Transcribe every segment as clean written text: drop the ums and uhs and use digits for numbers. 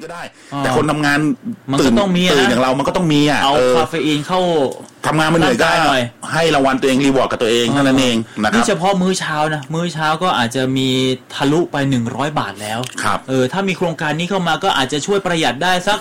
ก็ได้แต่คนทำงานมันก็ต้องมีตื่นอย่างเรามันก็ต้องมีเอาคาเฟอีนเข้าทำงานมาเหนื่อยก็ให้รางวัลตัวเองรีวอร์ดกับตัวเองเท่านั้นเองนะครับนี่เฉพาะมื้อเช้านะมื้อเช้าก็อาจจะมีทะลุไป100 บาทแล้วถ้ามีโครงการนี้เข้ามาก็อาจจะช่วยประหยัดได้สัก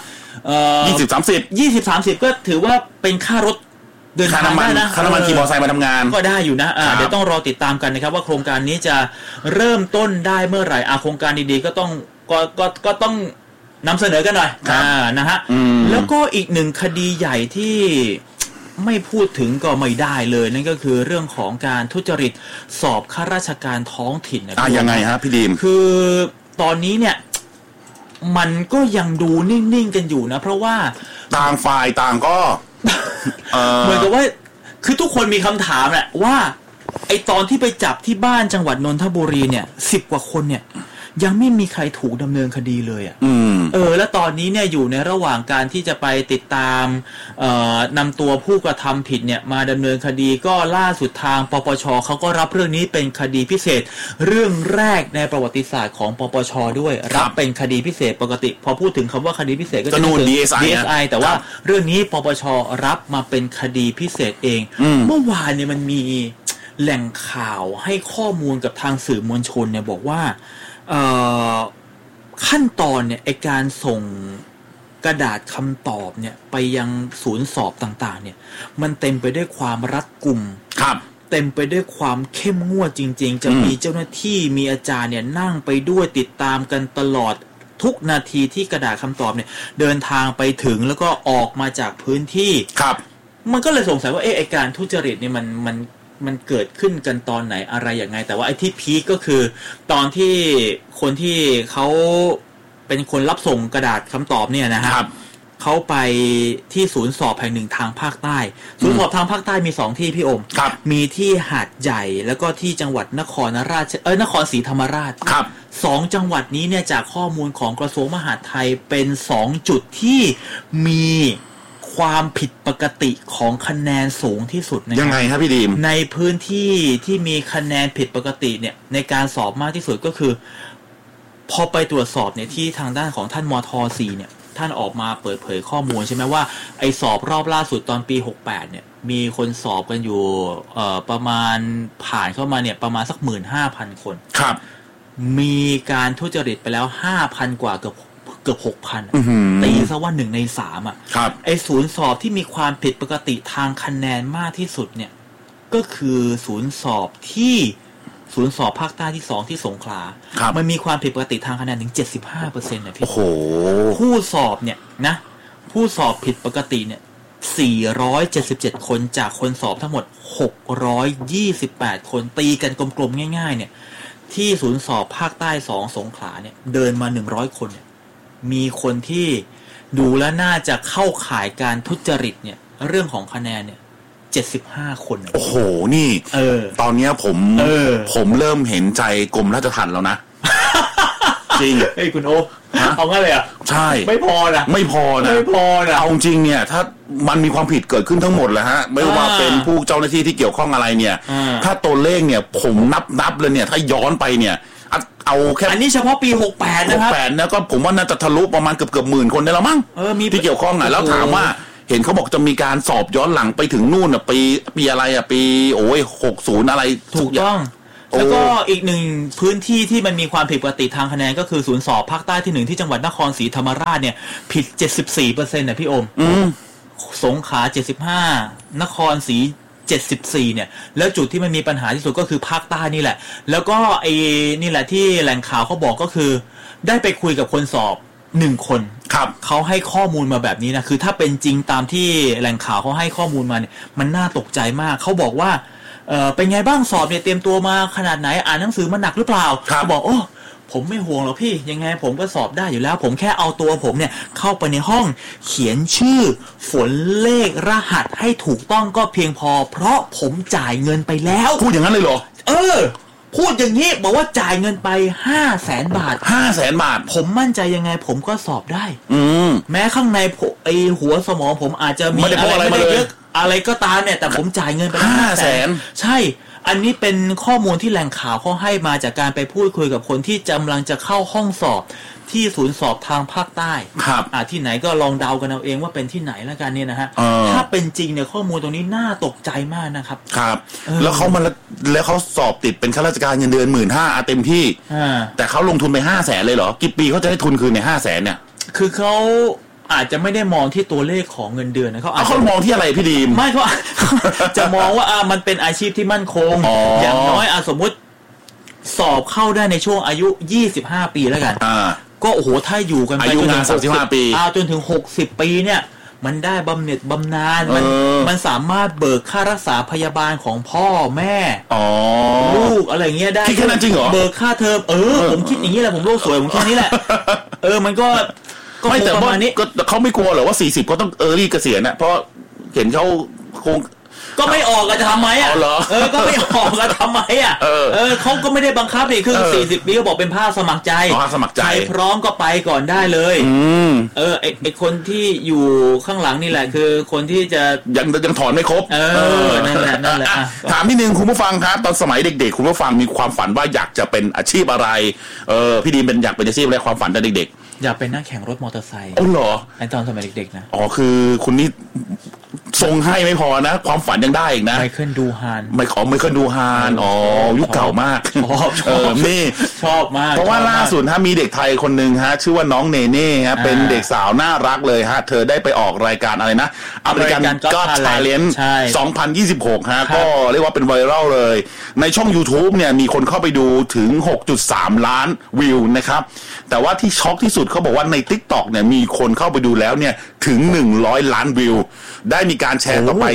20-30ก็ถือว่าเป็นค่ารถเดินทางได้นะค่าน้ำมันขี่มอเตอร์ไซค์มาทำงานก็ได้อยู่นะเดี๋ยวต้องรอติดตามกันนะครับว่าโครงการนี้จะเริ่มต้นได้เมื่อไหร่โครงการดีๆก็ต้องนำเสนอกันหน่อยนะฮะแล้วก็อีกหนึ่งคดีใหญ่ที่ไม่พูดถึงก็ไม่ได้เลยนั่นก็คือเรื่องของการทุจริตสอบข้าราชการท้องถิ่นนะยังไงฮะพี่ดีมคือตอนนี้เนี่ยมันก็ยังดูนิ่งๆกันอยู่นะเพราะว่าต่างฝ่ายต่างก็เหมือนกับว่าคือทุกคนมีคำถามแหละว่าไอตอนที่ไปจับที่บ้านจังหวัดนนทบุรีเนี่ย10 กว่าคนเนี่ยยังไม่มีใครถูกดำเนินคดีเลยแล้วตอนนี้เนี่ยอยู่ในระหว่างการที่จะไปติดตามนำตัวผู้กระทำผิดเนี่ยมาดำเนินคดีก็ล่าสุดทางปปช.เขาก็รับเรื่องนี้เป็นคดีพิเศษเรื่องแรกในประวัติศาสตร์ของปปช.ด้วยรับเป็นคดีพิเศษปกติพอพูดถึงคำว่าคดีพิเศษก็จะนึกถึง DSI แต่ว่าเรื่องนี้ปปช.รับมาเป็นคดีพิเศษเองเมื่อวานเนี่ยมันมีแหล่งข่าวให้ข้อมูลกับทางสื่อมวลชนเนี่ยบอกว่าขั้นตอนเนี่ยไอการส่งกระดาษคำตอบเนี่ยไปยังศูนย์สอบต่างๆเนี่ยมันเต็มไปด้วยความรัดกุมเต็มไปด้วยความเข้มงวดจริงๆจะมีเจ้าหน้าที่มีอาจารย์เนี่ยนั่งไปด้วยติดตามกันตลอดทุกนาทีที่กระดาษคำตอบเนี่ยเดินทางไปถึงแล้วก็ออกมาจากพื้นที่มันก็เลยสงสัยว่าไอการทุจริตเนี่ยมันเกิดขึ้นกันตอนไหนอะไรอย่างไงแต่ว่าไอ้ที่พีคก็คือตอนที่คนที่เขาเป็นคนรับส่งกระดาษคำตอบเนี่ยนะครับเขาไปที่ศูนย์สอบแห่งหนึ่งทางภาคใต้ศูนย์สอบทางภาคใต้มี2ที่พี่อมมีที่หาดใหญ่แล้วก็ที่จังหวัดนครศรีธรรมราช2จังหวัดนี้เนี่ยจากข้อมูลของกระทรวงมหาดไทยเป็น2จุดที่มีความผิดปกติของคะแนนสูงที่สุดนะครับยังไงครับพี่ดีมในพื้นที่ที่มีคะแนนผิดปกติเนี่ยในการสอบมากที่สุดก็คือพอไปตรวจสอบเนี่ยที่ทางด้านของท่านมท.4เนี่ยท่านออกมาเปิดเผยข้อมูลใช่ไหมว่าไอ้สอบรอบล่าสุดตอนปี68เนี่ยมีคนสอบกันอยู่ประมาณผ่านเข้ามาเนี่ยประมาณสัก 15,000 คนครับมีการทุจริตไปแล้ว 5,000 กว่าเกือบ 6,000 ตีซะว่า1 ใน 3ไอ้ศูนย์สอบที่มีความผิดปกติทางคะแนนมากที่สุดเนี่ยก็คือศูนย์สอบภาคใต้ที่2ที่สงขลามันมีความผิดปกติทางคะแนนถึง 75% นะพี่ผู้สอบเนี่ยนะผู้สอบผิดปกติเนี่ย477 คนจากคนสอบทั้งหมด628 คนตีกันกลมๆง่ายๆเนี่ยที่ศูนย์สอบภาคใต้2สงขลาเนี่ยเดินมา100 คนเนี่ยมีคนที่ดูแล้วน่าจะเข้าข่ายการทุจริตเนี่ยเรื่องของคะแนนเนี่ย75 คนโอ้โหนี่ตอนนี้ผมเริ่มเห็นใจกรมราชทัณฑ์แล้วนะ จริงเฮ้ยคุณโอ๊คเอางั้นเลยอ่ะใช่ไม่พอนะเอาจริงเนี่ยถ้ามันมีความผิดเกิดขึ้นทั้งหมดแล้วฮะไม่ว่าเป็นผู้เจ้าหน้าที่ที่เกี่ยวข้องอะไรเนี่ยถ้าตัวเลขเนี่ยผมนับเลยเนี่ยถ้าย้อนไปเนี่ยเอาแค่อันนี้เฉพาะปี68นะครับ 68นะก็ผมว่าน่าจะทะลุประมาณเกือบหมื่นคนได้แล้วมั้งที่เกี่ยวข้องแล้วถามว่าเห็นเขาบอกจะมีการสอบย้อนหลังไปถึงนู่นปีอะไรปี60อะไรถูกต้องแล้วก็อีกหนึ่งพื้นที่ที่มันมีความผิดปกติทางคะแนนก็คือศูนย์สอบภาคใต้ที่1ที่จังหวัดนครศรีธรรมราชเนี่ยผิด 74% นะพี่อมสงขลา75นครศรี74เนี่ยแล้วจุดที่มันมีปัญหาที่สุดก็คือภาคใต้นี่แหละแล้วก็ไอ้นี่แหละที่แหล่งข่าวเขาบอกก็คือได้ไปคุยกับคนสอบ1 คนเขาให้ข้อมูลมาแบบนี้นะคือถ้าเป็นจริงตามที่แหล่งข่าวเขาให้ข้อมูลมาเนี่ยมันน่าตกใจมากเขาบอกว่าเป็นไงบ้างสอบเนี่ยเตรียมตัวมาขนาดไหนอ่านหนังสือมาหนักหรือเปล่าเขาบอกโอ้ผมไม่ห่วงหรอกพี่ยังไงผมก็สอบได้อยู่แล้วผมแค่เอาตัวผมเนี่ยเข้าไปในห้องเขียนชื่อฝนเลขรหัสให้ถูกต้องก็เพียงพอเพราะผมจ่ายเงินไปแล้วพูดอย่างนั้นเลยเหรอพูดอย่างนี้บอกว่าจ่ายเงินไป 500,000 บาท 500,000 บาทผมมั่นใจยังไงผมก็สอบได้แม้ข้างในไอหัวสมองผมอาจจะมีอะไรไม่ได้เยอะอะไรก็ตามเนี่ยแต่ผมจ่ายเงินไป 500,000 ใช่อันนี้เป็นข้อมูลที่แหล่งข่าวเขาให้มาจากการไปพูดคุยกับคนที่กำลังจะเข้าห้องสอบที่ศูนย์สอบทางภาคใต้ครับที่ไหนก็ลองเดากันเอาเองว่าเป็นที่ไหนแล้วกันเนี่ยนะฮะถ้าเป็นจริงเนี่ยข้อมูลตรงนี้น่าตกใจมากนะครับครับแล้วเขาสอบติดเป็นข้าราชการเงินเดือน 15,000 เต็มที่แต่เขาลงทุนไป 500,000 เลยเหรอกี่ปีเขาจะได้ทุนคืนเนี่ย 500,000 เนี่ยคือเขาอาจจะไม่ได้มองที่ตัวเลขของเงินเดือนนะเขามองที่อะไรพี่ดีมไม่เขาจะมองว่ามันเป็นอาชีพที่มั่นคง อย่างน้อยสมมุติสอบเข้าได้ในช่วงอายุ25ปีแล้วกันก็โอ้โหถ้าอยู่กันไปจนถึง 35ปีจนถึง60ปีเนี่ยมันได้บำเหน็จบำนาญมันสามารถเบิกค่ารักษาพยาบาลของพ่อแม่ลูกอะไรเงี้ยได้คิดแค่นั้นจริงเหรอเบิกค่าเทอมผมคิดอย่างนี้แหละผมโลกสวยผมแค่นี้แหละมันก็ไม่แต่ว่าเขาไม่กลัวหรอว่า40ก็ต้องรีเกษียณนะเพราะเห็นเขาคงก็ไม่ออกจะทำไมก็ไม่ออกจะทำไมเขาก็ไม่ได้บังคับเลยคือ40ปีก็บอกเป็นภาคสมัครใจใครพร้อมก็ไปก่อนได้เลยไอคนที่อยู่ข้างหลังนี่แหละคือคนที่จะยังถอนไม่ครบนั่นแหละถามนิดนึงคุณผู้ฟังครับตอนสมัยเด็กๆคุณผู้ฟังมีความฝันว่าอยากจะเป็นอาชีพอะไรพี่ดีมเป็นอยากเป็นอาชีพอะไรความฝันตอนเด็กๆอยากเป็นนักแข่งรถมอเตอร์ไซค์เหรอไอตอนสมัยเด็กๆนะคือคุณนี่ทรงให้ไม่พอนะความฝันยังได้อีกนะไมเคิลดูฮานไมเคิลดูฮานยุคเก่ามากนี่ชอบมากเพราะว่าล่าสุดมีเด็กไทยคนนึงชื่อว่าน้องเนเน่ฮะเป็นเด็กสาวน่ารักเลยฮะเธอได้ไปออกรายการอะไรนะ American Got Talent 2026 ฮะก็เรียกว่าเป็นไวรัลเลยในช่อง YouTube เนี่ยมีคนเข้าไปดูถึง 6.3 ล้านวิวนะครับแต่ว่าที่ช็อกที่สุดเขาบอกว่าใน TikTok เนี่ยมีคนเข้าไปดูแล้วเนี่ยถึง100 ล้านวิวได้มีการแชร์ต่อไป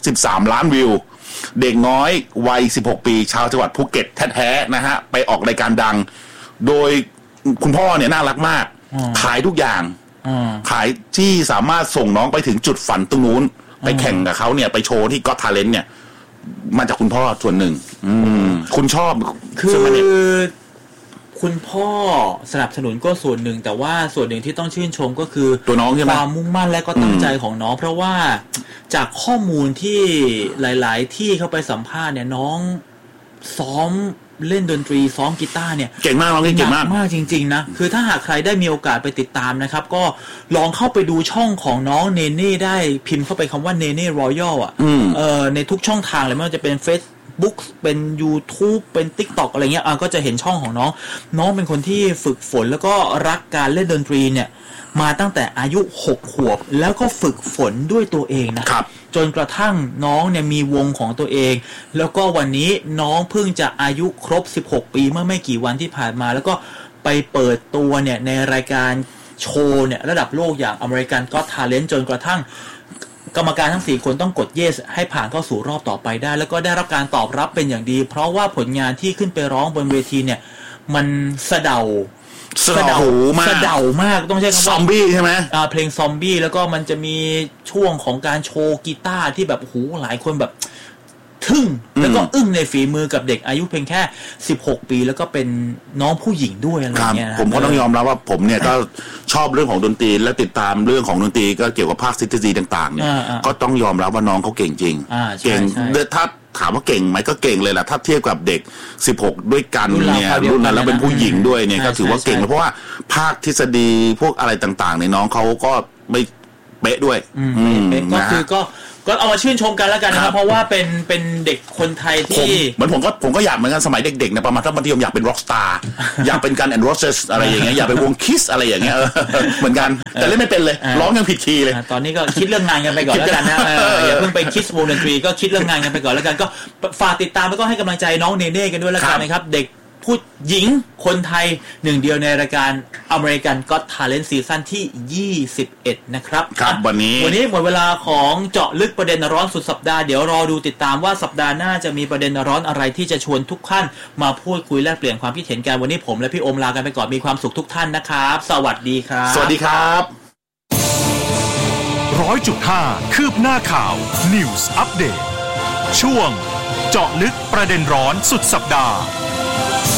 13 ล้านวิวเด็กน้อยวัย16ปีชาวจังหวัดภูเก็ตแท้ๆนะฮะไปออกรายการดังโดยคุณพ่อเนี่ยน่ารักมากขายทุกอย่างขายที่สามารถส่งน้องไปถึงจุดฝันตรงนู้นไปแข่งกับเขาเนี่ยไปโชว์ที่ Got Talent เนี่ยมาจากคุณพ่อส่วนหนึ่งคุณชอบคือคุณพ่อสนับสนุนก็ส่วนหนึ่งแต่ว่าส่วนหนึ่งที่ต้องชื่นชมก็คือตัวน้องใช่ไหมความมุ่งมั่นและก็ตั้งใจของน้องเพราะว่าจากข้อมูลที่หลายๆที่เข้าไปสัมภาษณ์เนี่ยน้องซ้อมเล่นดนตรีซ้อมกีตาร์เนี่ยเก่งมากน้องเก่งมากจริงๆนะคือถ้าหากใครได้มีโอกาสไปติดตามนะครับก็ลองเข้าไปดูช่องของน้องเนเน่ได้พิมพ์เข้าไปคำว่าเนเน่รอยัลในทุกช่องทางเลยไม่ว่าจะเป็นFacebook เป็น YouTube เป็น TikTok อะไรเงี้ยก็จะเห็นช่องของน้องเป็นคนที่ฝึกฝนแล้วก็รักการเล่นดนตรีเนี่ยมาตั้งแต่อายุ6 ขวบแล้วก็ฝึกฝนด้วยตัวเองนะครับจนกระทั่งน้องเนี่ยมีวงของตัวเองแล้วก็วันนี้น้องเพิ่งจะอายุครบ16ปีเมื่อไม่กี่วันที่ผ่านมาแล้วก็ไปเปิดตัวเนี่ยในรายการโชว์เนี่ยระดับโลกอย่าง American Got Talent จนกระทั่งกรรมการทั้ง4คนต้องกด yes ให้ผ่านเข้าสู่รอบต่อไปได้แล้วก็ได้รับการตอบรับเป็นอย่างดีเพราะว่าผลงานที่ขึ้นไปร้องบนเวทีเนี่ยมันสะเดามากต้องใช้คำว่าซอมบี้ใช่ไหมเพลงซอมบี้แล้วก็มันจะมีช่วงของการโชว์กีตาร์ที่แบบโหหลายคนแบบทึ่งแล้วก็อึ้งในฝีมือกับเด็กอายุเพียงแค่16ปีแล้วก็เป็นน้องผู้หญิงด้วยอะไรเงี้ยผมก็ต้องยอมรับว่าผมเนี่ยก็ชอบเรื่องของดนตรีและติดตามเรื่องของดนตรีก็เกี่ยวกับภาคซินเทซีต่างๆเนี่ยก็ต้องยอมรับว่าน้องเขาเก่งจริงเก่งถ้าถามว่าเก่งไหมก็เก่งเลยแหละถ้าเทียบกับเด็ก16ด้วยกันเนี่ยรุ่นนั้นแล้วเป็นผู้หญิงด้วยเนี่ยก็ถือว่าเก่งเพราะว่าภาคทฤษฎีพวกอะไรต่างๆในน้องเขาก็ไม่เป๊ะด้วยก็คือก็เอามาชื่นชมกันแล้วกันนะครับเพราะว่าเป็นเด็กคนไทยที่เหมือนผมก็อยากเหมือนกันสมัยเด็กๆเนี่ยประมาณมัธยมอยากเป็นร็อกสตาร์อยากเป็นกันแอนด์โรเซสอะไรอย่างเงี้ยอยากเป็นวงคิสอะไรอย่างเงี้ยเหมือนกันแต่เล่นไม่เป็นเลยร้องยังผิดคีย์เลยตอนนี้ก็คิดเรื่องงานกันไปก่อนแล้วกันนะอย่าเพิ่งไปคิดวงดนตรีก็คิดเรื่องงานกันไปก่อนแล้วกันก็ฝากติดตามแล้วก็ให้กำลังใจน้องเนเน่กันด้วยแล้วกันนะครับเด็กผู้หญิงคนไทยหนึ่งเดียวในรายการ American Got Talent ซีซั่นที่21นะครับครับวันนี้หมดเวลาของเจาะลึกประเด็นร้อนสุดสัปดาห์เดี๋ยวรอดูติดตามว่าสัปดาห์หน้าจะมีประเด็นร้อนอะไรที่จะชวนทุกท่านมาพูดคุยแลกเปลี่ยนความคิดเห็นกันวันนี้ผมและพี่โอมลากันไปก่อนมีความสุขทุกท่านนะครับสวัสดีครับสวัสดีครับ 100.5 คืบหน้าข่าว News Update ช่วงเจาะลึกประเด็นร้อนสุดสัปดาห์